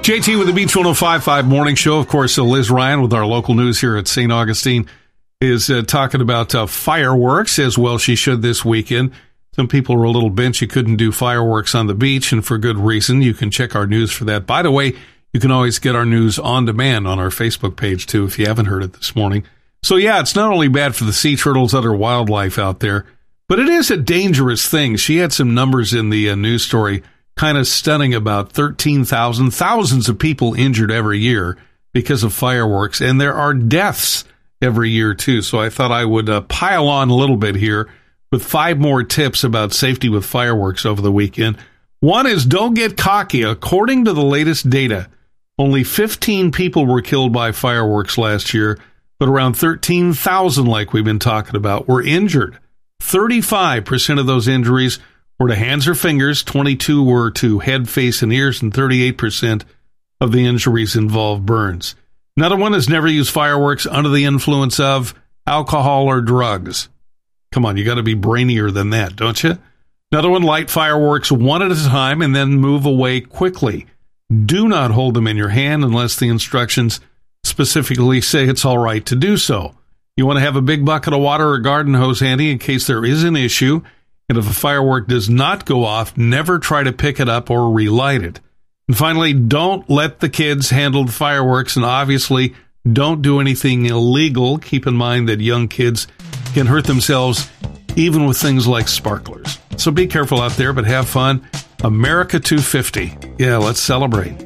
JT with the Beach 105.5 Morning Show. Of course, Liz Ryan with our local news here at St. Augustine is talking about fireworks, as well she should this weekend. Some people were a little bent you couldn't do fireworks on the beach, and for good reason. You can check our news for that. By the way, you can always get our news on demand on our Facebook page, too, if you haven't heard it this morning. So, yeah, it's not only bad for the sea turtles, other wildlife out there, but it is a dangerous thing. She had some numbers in the news story, kind of stunning, about 13,000, thousands of people injured every year because of fireworks, and there are deaths every year, too. So I thought I would pile on a little bit here with 5 more tips about safety with fireworks over the weekend. One is don't get cocky. According to the latest data, only 15 people were killed by fireworks last year, but around 13,000, like we've been talking about, were injured. 35% of those injuries were to hands or fingers, 22 were to head, face, and ears, and 38% of the injuries involved burns. Another one is never use fireworks under the influence of alcohol or drugs. Come on, you got to be brainier than that, don't you? Another one, light fireworks one at a time and then move away quickly. Do not hold them in your hand unless the instructions specifically say it's all right to do so. You want to have a big bucket of water or garden hose handy in case there is an issue. And if a firework does not go off, never try to pick it up or relight it. And finally, don't let the kids handle the fireworks, and obviously don't do anything illegal. Keep in mind that young kids can hurt themselves even with things like sparklers. So be careful out there, but have fun. America 250. Yeah, let's celebrate.